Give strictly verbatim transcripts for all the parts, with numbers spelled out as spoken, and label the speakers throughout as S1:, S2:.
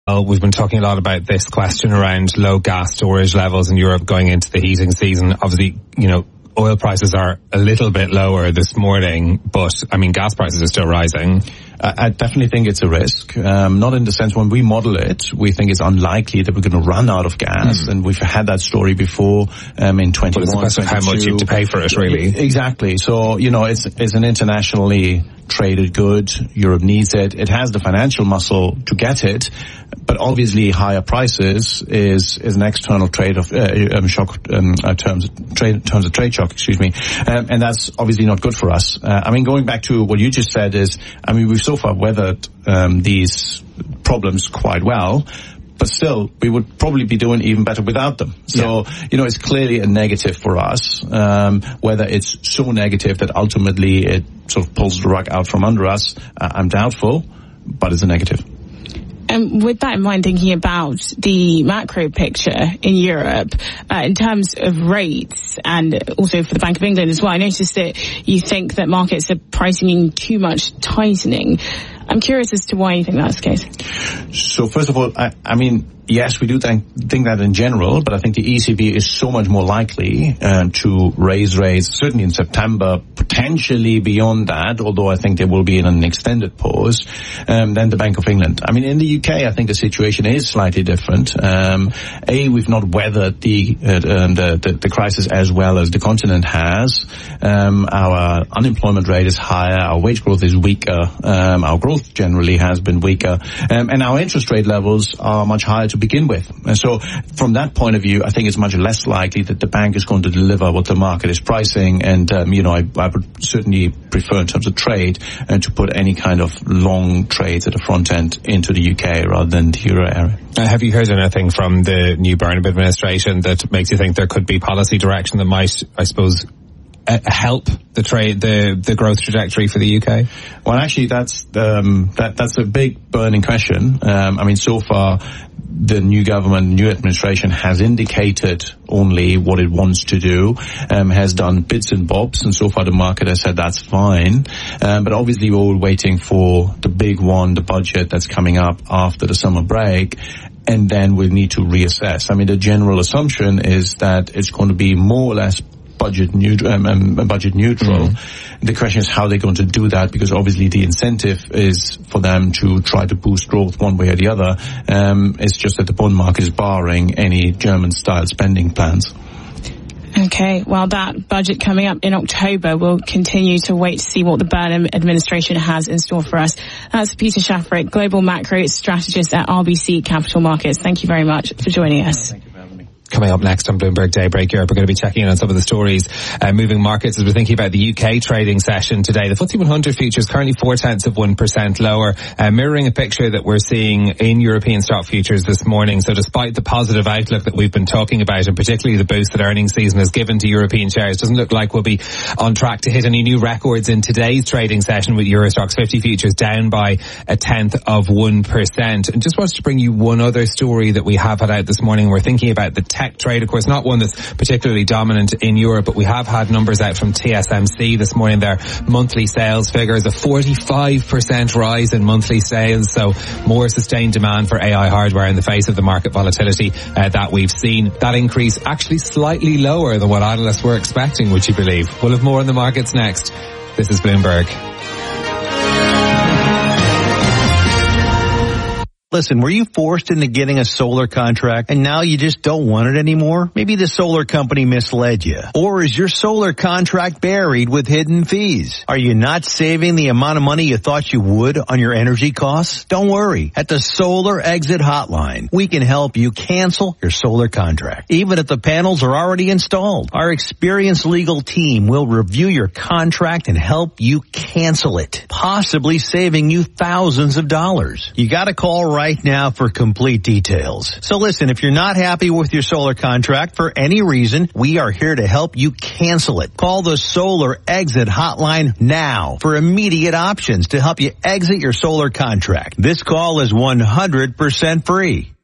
S1: Well, we've been talking a lot about this question around low gas storage levels in Europe going into the heating season. Obviously, you know, oil prices are a little bit lower this morning, but, I mean, gas prices are still rising.
S2: I definitely think it's a risk. Um, not in the sense when we model it, we think it's unlikely that we're going to run out of gas, mm. and we've had that story before um, in twenty-one.
S1: But it's a question of how much you have to pay for it, really.
S2: Exactly. So, you know, it's it's an internationally traded good. Europe needs it. It has the financial muscle to get it, but obviously higher prices is is an external trade of uh, um, shock um, uh, terms trade terms of trade shock. Excuse me, um, and that's obviously not good for us. Uh, I mean, going back to what you just said is, I mean, we've so far weathered um, these problems quite well, but still, we would probably be doing even better without them. So, yeah. you know, it's clearly a negative for us. Um, whether it's so negative that ultimately it sort of pulls the rug out from under us, uh, I'm doubtful, but it's a negative.
S3: And with that in mind, thinking about the macro picture in Europe, uh, in terms of rates and also for the Bank of England as well, I noticed that you think that markets are pricing in too much tightening. I'm curious as to why you think that's the case.
S2: So first of all, I, I mean, yes, we do th- think that in general, but I think the E C B is so much more likely uh, to raise rates, certainly in September, potentially beyond that, although I think they will be in an extended pause, um, than the Bank of England. I mean, in the U K, I think the situation is slightly different. Um, A, we've not weathered the, uh, um, the, the, the crisis as well as the continent has. Um, our unemployment rate is higher, our wage growth is weaker, um, our growth generally has been weaker, um, and our interest rate levels are much higher to begin with. And so from that point of view, I think it's much less likely that the bank is going to deliver what the market is pricing. And, um, you know, I, I would certainly prefer in terms of trade uh, to put any kind of long trades at the front end into the U K rather than the euro area.
S1: Uh, have you heard anything from the new Barnum administration that makes you think there could be policy direction that might, I suppose, uh, help the trade, the the growth trajectory for the U K?
S2: Well, actually, that's um, that that's a big burning question. Um, I mean, so far, the new government, new administration has indicated only what it wants to do, um, has done bits and bobs, and so far the market has said that's fine. Um, but obviously we're all waiting for the big one, the budget that's coming up after the summer break, and then we'll need to reassess. I mean, the general assumption is that it's going to be more or less budget neutral. Um, um, budget neutral. Mm-hmm. The question is how they're going to do that, because obviously the incentive is for them to try to boost growth one way or the other. Um, it's just that the bond market is barring any German-style spending plans.
S3: Okay, well, that budget coming up in October, we'll continue to wait to see what the Burnham administration has in store for us. That's Peter Shafrick, Global Macro Strategist at R B C Capital Markets. Thank you very much for joining us.
S2: Thank you for having me.
S1: Coming up next on Bloomberg Daybreak Europe, we're going to be checking in on some of the stories uh, moving markets as we're thinking about the U K trading session today. The F T S E one hundred futures currently four tenths of one percent lower, uh, mirroring a picture that we're seeing in European stock futures this morning. So despite the positive outlook that we've been talking about, and particularly the boost that earnings season has given to European shares, doesn't look like we'll be on track to hit any new records in today's trading session, with Euro Stoxx fifty futures down by a tenth of one percent. And just wanted to bring you one other story that we have had out this morning. We're thinking about the tech trade, of course, not one that's particularly dominant in Europe, but we have had numbers out from T S M C this morning. Their monthly sales figures, a forty-five percent rise in monthly sales, so more sustained demand for A I hardware in the face of the market volatility uh, that we've seen. That increase actually slightly lower than what analysts were expecting, would you believe? We'll have more on the markets next. This is Bloomberg.
S4: Listen, were you forced into getting a solar contract and now you just don't want it anymore? Maybe the solar company misled you. Or is your solar contract buried with hidden fees? Are you not saving the amount of money you thought you would on your energy costs? Don't worry. At the Solar Exit Hotline, we can help you cancel your solar contract, even if the panels are already installed. Our experienced legal team will review your contract and help you cancel it, possibly saving you thousands of dollars. You gotta call right right now for complete details. So listen, if you're not happy with your solar contract for any reason, we are here to help you cancel it. Call the Solar Exit Hotline now for immediate options to help you exit your solar contract. This call is one hundred percent free.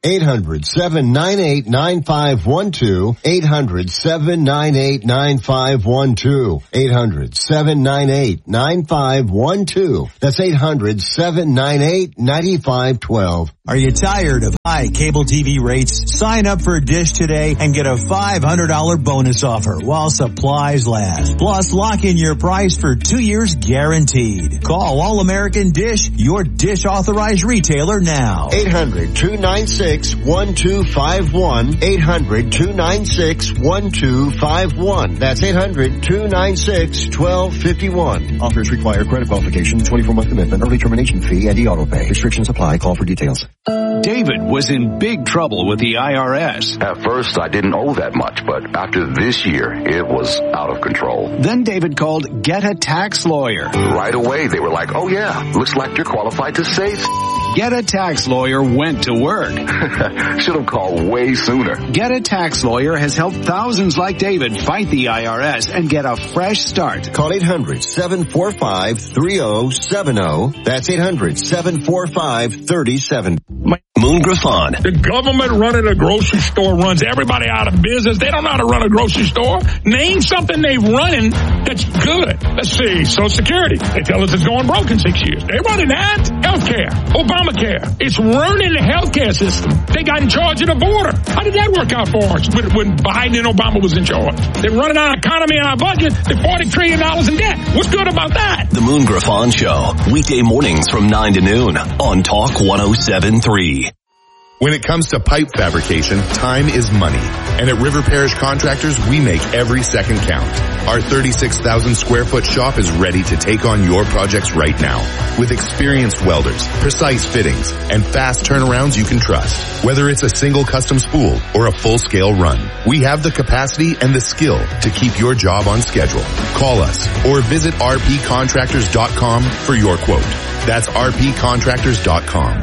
S5: eight hundred, seven nine eight, nine five one two, eight hundred, seven nine eight, nine five one two, eight hundred, seven nine eight, nine five one two. That's eight hundred, seven nine eight, nine five one two.
S4: Are you tired of high cable T V rates? Sign up for Dish today and get a five hundred dollars bonus offer while supplies last. Plus, lock in your price for two years guaranteed. Call All American Dish, your Dish authorized retailer now.
S5: eight hundred, two nine six, one two five one. eight hundred, two nine six, one two five one. That's eight hundred, two nine six, one two five one.
S6: Offers require credit qualification, twenty-four month commitment, early termination fee, and e-auto pay. Restrictions apply. Call for details.
S7: David was in big trouble with the I R S.
S8: At first, I didn't owe that much, but after this year, it was out of control.
S7: Then David called Get a Tax Lawyer.
S8: Right away, they were like, oh yeah, looks like you're qualified to save.
S7: Get a Tax Lawyer went to work.
S8: Should have called way sooner.
S7: Get a Tax Lawyer has helped thousands like David fight the I R S and get a fresh start.
S5: Call eight hundred, seven four five, three oh seven oh. That's eight hundred, seven four five, three oh seven oh.
S9: Moon Griffon.
S10: The government running a grocery store runs everybody out of business. They don't know how to run a grocery store. Name something they've running that's good. Let's see, Social Security. They tell us it's going broke in six years. They're running that. Healthcare. Obamacare. It's ruining the healthcare system. They got in charge of the border. How did that work out for us when, when Biden and Obama was in charge? They're running our economy and our budget. They're forty trillion dollars in debt. What's good about that?
S9: The Moon Griffon Show. Weekday mornings from nine to noon on Talk one oh seven point three.
S11: When it comes to pipe fabrication, time is money. And at River Parish Contractors, we make every second count. Our thirty-six thousand square foot shop is ready to take on your projects right now. With experienced welders, precise fittings, and fast turnarounds you can trust. Whether it's a single custom spool or a full-scale run, we have the capacity and the skill to keep your job on schedule. Call us or visit r p contractors dot com for your quote. That's r p contractors dot com.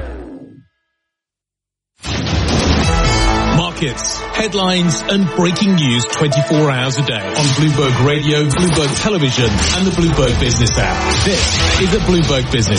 S12: Markets, headlines and breaking news twenty-four hours a day on Bloomberg Radio, Bloomberg Television and the Bloomberg Business app. This is the Bloomberg Business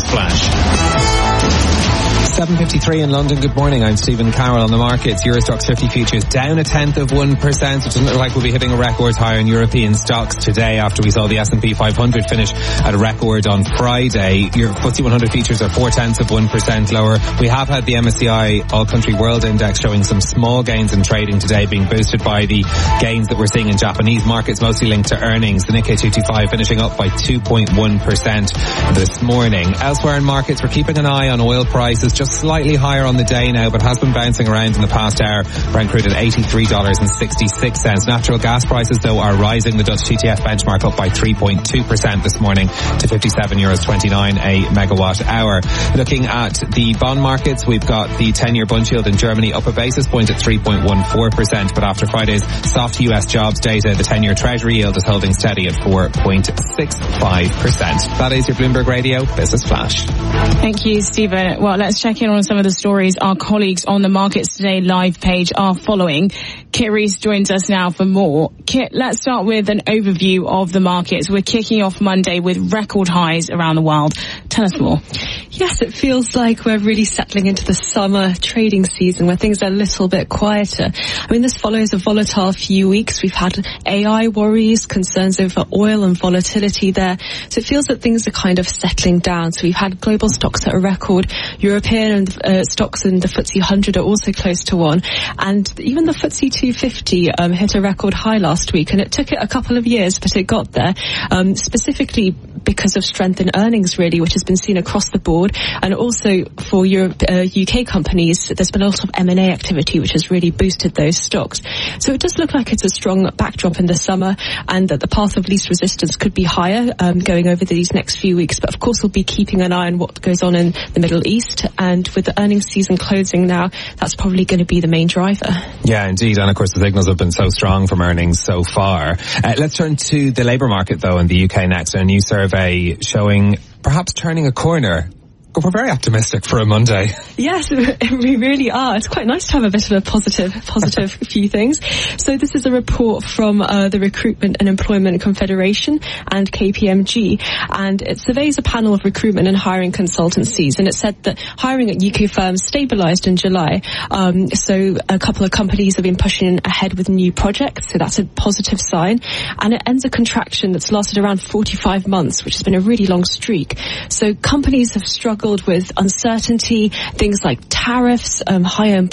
S12: Flash.
S1: seven fifty-three in London. Good morning. I'm Stephen Carroll on the markets. Euro Stoxx fifty futures down a tenth of one percent. It doesn't look like we'll be hitting a record high in European stocks today after we saw the S and P five hundred finish at a record on Friday. Your F T S E one hundred futures are four tenths of one percent lower. We have had the M S C I All Country World Index showing some small gains in trading today, being boosted by the gains that we're seeing in Japanese markets, mostly linked to earnings. The Nikkei two twenty-five finishing up by two point one percent this morning. Elsewhere in markets, we're keeping an eye on oil prices, just slightly higher on the day now, but has been bouncing around in the past hour. Brent crude at eighty-three dollars and sixty-six cents. Natural gas prices, though, are rising. The Dutch T T F benchmark up by three point two percent this morning to fifty-seven euros twenty-nine a megawatt hour. Looking at the bond markets, we've got the ten-year bund yield in Germany up a basis point at three point one four percent, but after Friday's soft U S jobs data, the ten-year Treasury yield is holding steady at four point six five percent. That is your Bloomberg Radio Business Flash.
S3: Thank you, Stephen. Well, let's check in on some of the stories our colleagues on the Markets Today live page are following. Kit Rees joins us now for more. Kit, let's start with an overview of the markets. We're kicking off Monday with record highs around the world. Tell us more.
S13: Yes, it feels like we're really settling into the summer trading season where things are a little bit quieter. I mean, this follows a volatile few weeks. We've had A I worries, concerns over oil and volatility there. So it feels that things are kind of settling down. So we've had global stocks at a record. European and uh, stocks in the F T S E one hundred are also close to one. And even the F T S E two fifty um, hit a record high last week. And it took it a couple of years, but it got there, um, specifically because of strength in earnings, really, which has been seen across the board. And also for Europe, uh, U K companies, there's been a lot of M and A activity, which has really boosted those stocks. So it does look like it's a strong backdrop in the summer and that the path of least resistance could be higher um, going over these next few weeks. But of course, we'll be keeping an eye on what goes on in the Middle East. And with the earnings season closing now, that's probably going to be the main driver.
S1: Yeah, indeed. And of course, the signals have been so strong from earnings so far. Uh, let's turn to the labour market, though, in the U K next. A new survey showing perhaps turning a corner We're very optimistic for a Monday.
S13: Yes, we really are. It's quite nice to have a bit of a positive, positive few things. So this is a report from uh, the Recruitment and Employment Confederation and K P M G, and it surveys a panel of recruitment and hiring consultancies, and it said that hiring at U K firms stabilised in July. Um, so a couple of companies have been pushing ahead with new projects, so that's a positive sign. And it ends a contraction that's lasted around forty-five months, which has been a really long streak. So companies have struggled with uncertainty, things like tariffs, um, higher